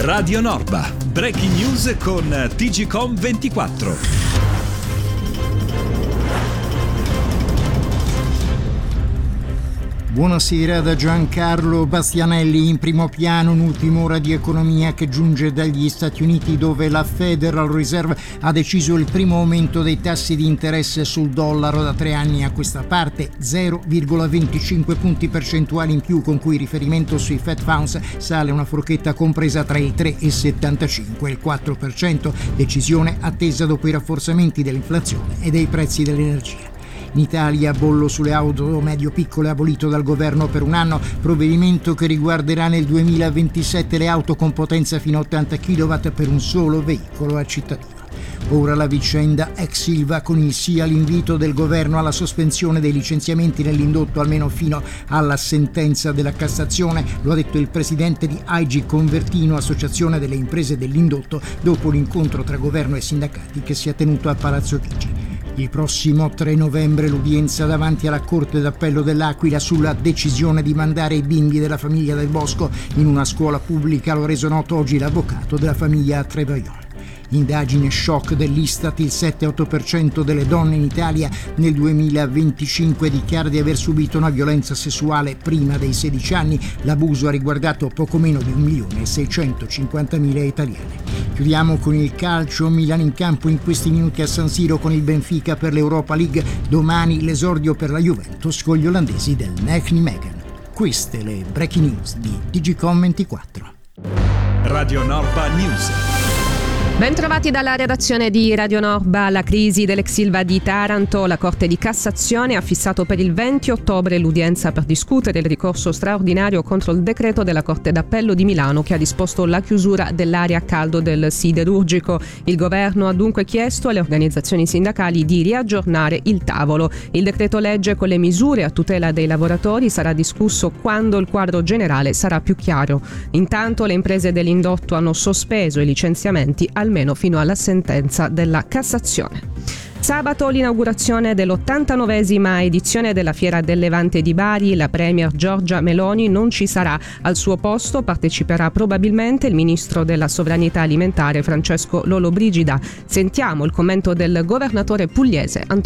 Radio Norba, breaking news con TGcom24. Buonasera da Giancarlo Bastianelli. In primo piano un'ultima ora di economia che giunge dagli Stati Uniti, dove la Federal Reserve ha deciso il primo aumento dei tassi di interesse sul dollaro da 3 anni a questa parte, 0,25 punti percentuali in più, con cui il riferimento sui Fed Funds sale una forchetta compresa tra il 3,75 e il 4%, decisione attesa dopo i rafforzamenti dell'inflazione e dei prezzi dell'energia. In Italia bollo sulle auto medio-piccole abolito dal governo per un anno, provvedimento che riguarderà nel 2027 le auto con potenza fino a 80 kW per un solo veicolo al cittadino. Ora la vicenda ex Ilva, con il sì all'invito del governo alla sospensione dei licenziamenti nell'indotto almeno fino alla sentenza della Cassazione, lo ha detto il presidente di AIG Convertino, associazione delle imprese dell'indotto, dopo l'incontro tra governo e sindacati che si è tenuto a Palazzo Chigi. Il prossimo 3 novembre l'udienza davanti alla Corte d'Appello dell'Aquila sulla decisione di mandare i bimbi della famiglia Del Bosco in una scuola pubblica, lo ha reso noto oggi l'avvocato della famiglia Trevaillon. Indagine shock dell'Istat: il 7-8% delle donne in Italia nel 2025 dichiara di aver subito una violenza sessuale prima dei 16 anni. L'abuso ha riguardato poco meno di 1.650.000 italiani. Chiudiamo con il calcio. Milan in campo in questi minuti a San Siro con il Benfica per l'Europa League. Domani l'esordio per la Juventus con gli olandesi del Nijmegen. Queste le breaking news di TGcom24. Radio Norba News. Bentrovati dalla redazione di Radio Norba. La crisi dell'ex Ilva di Taranto. La Corte di Cassazione ha fissato per il 20 ottobre l'udienza per discutere il ricorso straordinario contro il decreto della Corte d'Appello di Milano che ha disposto la chiusura dell'area a caldo del siderurgico. Il governo ha dunque chiesto alle organizzazioni sindacali di riaggiornare il tavolo. Il decreto legge con le misure a tutela dei lavoratori sarà discusso quando il quadro generale sarà più chiaro. Intanto le imprese dell'indotto hanno sospeso i licenziamenti almeno fino alla sentenza della Cassazione. Sabato l'inaugurazione dell'89esima edizione della Fiera del Levante di Bari. La premier Giorgia Meloni non ci sarà. Al suo posto parteciperà probabilmente il ministro della sovranità alimentare Francesco Lollobrigida. Sentiamo il commento del governatore pugliese